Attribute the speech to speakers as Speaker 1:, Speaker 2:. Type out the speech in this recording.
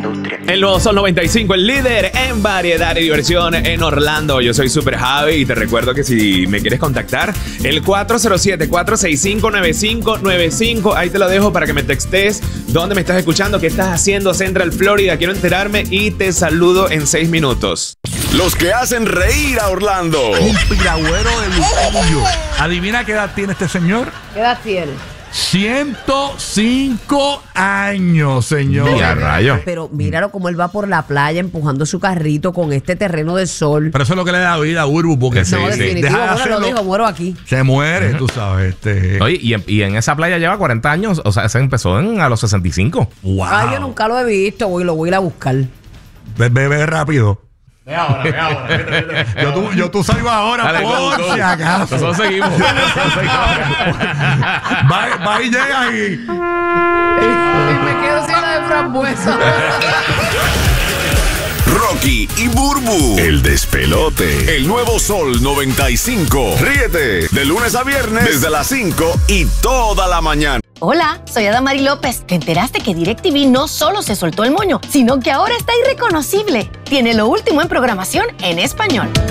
Speaker 1: industria.
Speaker 2: El nuevo Sol 95, el líder en variedad y diversión en Orlando. Yo soy Super Javi y te recuerdo que si me quieres contactar, el 407-465-9595. Ahí te lo dejo para que me textes dónde me estás escuchando, qué estás haciendo, Central Florida. Quiero enterarme y te saludo en 6 minutos.
Speaker 3: Los que hacen reír a Orlando.
Speaker 4: Un piragüero de Luquillo. Adivina qué edad tiene este señor.
Speaker 5: ¿Qué edad tiene?
Speaker 4: 105 años, señor.
Speaker 2: Y a rayo.
Speaker 5: Pero míralo como él va por la playa empujando su carrito con este terreno de sol.
Speaker 4: Pero eso es lo que le da vida a Urbu, porque
Speaker 2: Sí,
Speaker 5: No,
Speaker 2: sí.
Speaker 5: definitivo,
Speaker 4: deja de
Speaker 5: bueno, lo
Speaker 4: hacerlo,
Speaker 5: dijo, muero aquí.
Speaker 4: se muere, tú sabes.
Speaker 6: Oye, y en esa playa lleva 40 años. O sea, se empezó a los 65.
Speaker 4: Wow.
Speaker 5: Ay, yo nunca lo he visto, lo voy a ir a buscar.
Speaker 4: Ve rápido.
Speaker 2: Ve ahora.
Speaker 4: Yo tú salgo ahora,
Speaker 6: Dale,
Speaker 4: por
Speaker 6: go.
Speaker 4: si acaso.
Speaker 6: Nosotros seguimos.
Speaker 4: Va y llega y...
Speaker 5: Me quedo sin la de frambuesa.
Speaker 3: Rocky y Burbu. El despelote. El nuevo Sol 95. Ríete de lunes a viernes desde las 5 y toda la mañana.
Speaker 7: Hola, soy Adamari López. ¿Te enteraste que DirecTV no solo se soltó el moño, sino que ahora está irreconocible? Tiene lo último en programación en español.